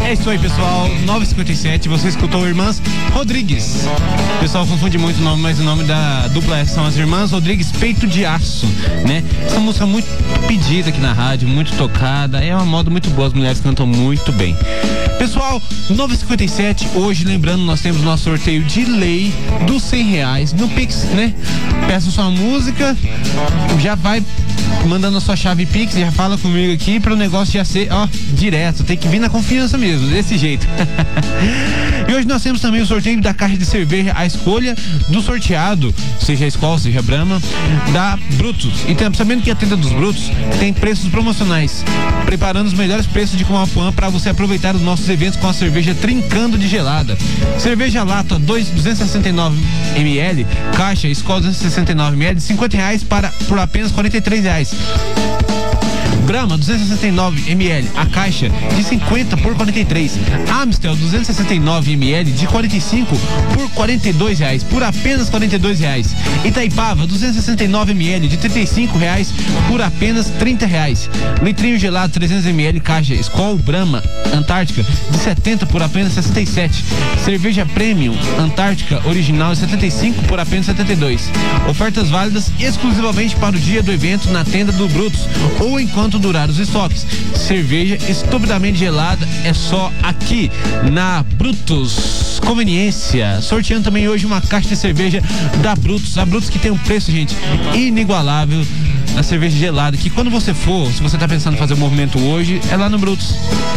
É isso aí, pessoal. 9h57, você escutou Irmãs Rodrigues. O pessoal confunde muito o nome, mas o nome da dupla são as Irmãs Rodrigues Peito de Aço, né? Essa música é muito pedida aqui na rádio, muito tocada. É uma moda muito boa, as mulheres cantam muito bem. Pessoal, 9h57, hoje, lembrando, nós temos nosso sorteio de lei dos R$100 no Pix, né? Peça sua música, já vai mandando a sua chave Pix, já fala comigo aqui para o negócio já ser, direto, tem que vir na confiança mesmo, desse jeito. E hoje nós temos também o sorteio da caixa de cerveja, a escolha do sorteado, seja a Skol, seja a Brahma, da Brutus. E sabendo que a tenda dos Brutus tem preços promocionais, preparando os melhores preços de Comapuã para você aproveitar os nossos eventos com a cerveja Trincando de Gelada. Cerveja lata 269 ml, caixa Skol 269 ml, R$50 por apenas R$43. Brahma 269 ml, a caixa de 50 por R$43. Amstel 269 ml de 45 por R$42, por apenas R$42. Itaipava 269 ml de R$35 por apenas R$30. Litrinho gelado 300 ml, caixa Skol Brahma Antártica de 70 por apenas R$67. Cerveja Premium Antártica original de 75 por apenas R$72. Ofertas válidas exclusivamente para o dia do evento na tenda do Brutus ou enquanto durar os estoques. Cerveja estupidamente gelada é só aqui na Brutus Conveniência. Sorteando também hoje uma caixa de cerveja da Brutus. A Brutus que tem um preço, gente, inigualável. A cerveja gelada, que quando você for, se você tá pensando em fazer um movimento hoje, é lá no Brutus.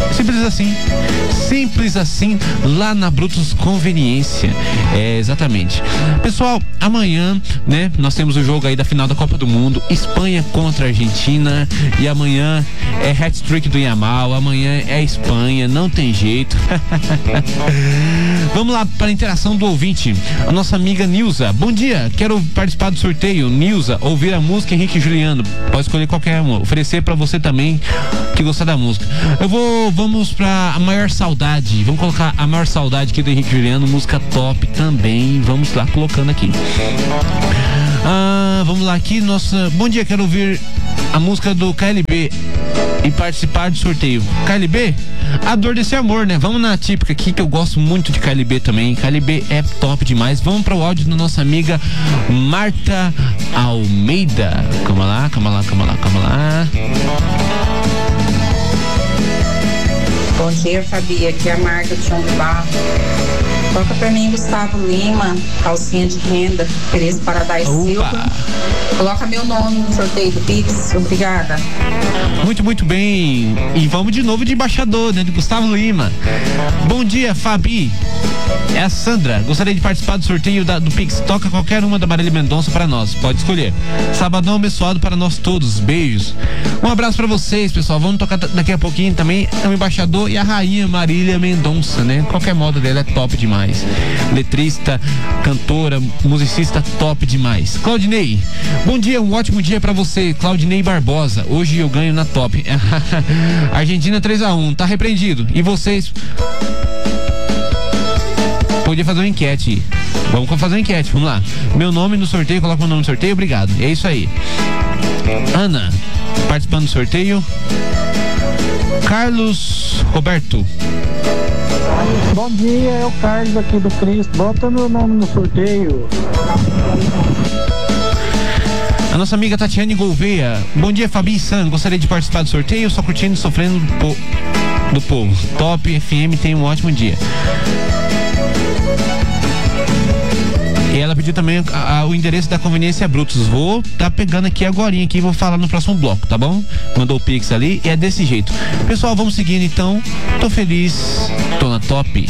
Simples assim, lá na Brutus Conveniência. É, exatamente. Pessoal, amanhã, né, nós temos o jogo aí da final da Copa do Mundo, Espanha contra Argentina, e amanhã é hat-trick do Yamal, amanhã é Espanha, não tem jeito. Vamos lá para a interação do ouvinte, a nossa amiga Nilza. Bom dia, quero participar do sorteio. Nilza, ouvir a música Henrique e Juliano. Pode escolher qualquer uma, oferecer pra você também que gostar da música. Vamos pra A Maior Saudade. Vamos colocar A Maior Saudade aqui do Henrique Juliano, música top também. Vamos lá, colocando aqui. Vamos lá aqui, bom dia, quero ouvir a música do KLB e participar do sorteio. KLB? A Dor Desse Amor, né? Vamos na típica aqui, que eu gosto muito de KLB também. KLB é top demais. Vamos para o áudio da nossa amiga Marta Almeida. Calma lá. Bom dia, Fabi. Aqui é a Marta de João de Barro. Toca pra mim Gustavo Lima, Calcinha de Renda, Tereza Paradise Silva. Coloca meu nome no sorteio do Pix. Obrigada. Muito bem. E vamos de novo de embaixador, né? De Gustavo Lima. Bom dia, Fabi. É a Sandra. Gostaria de participar do sorteio do Pix. Toca qualquer uma da Marília Mendonça para nós. Pode escolher. Sabadão abençoado para nós todos. Beijos. Um abraço para vocês, pessoal. Vamos tocar daqui a pouquinho também o embaixador e a rainha Marília Mendonça, né? Qualquer modo dela é top demais. Letrista, cantora, musicista top demais. Claudinei, bom dia, um ótimo dia pra você, Claudinei Barbosa. Hoje eu ganho na top. Argentina 3-1, tá repreendido. E vocês? Podia fazer uma enquete. Vamos fazer uma enquete, vamos lá. Meu nome no sorteio, coloca meu nome no sorteio, obrigado. É isso aí. Ana, participando do sorteio. Carlos Roberto. Bom dia, é o Carlos aqui do Cristo. Bota meu nome no sorteio. A nossa amiga Tatiane Gouveia. Bom dia, Fabi e Sam. Gostaria de participar do sorteio, só curtindo e sofrendo do povo. Top FM, tem um ótimo dia. E ela pediu também o endereço da Conveniência Brutus. Vou pegando aqui agorinha aqui, vou falar no próximo bloco, tá bom? Mandou o Pix ali e é desse jeito. Pessoal, vamos seguindo então. Tô feliz, tô na top.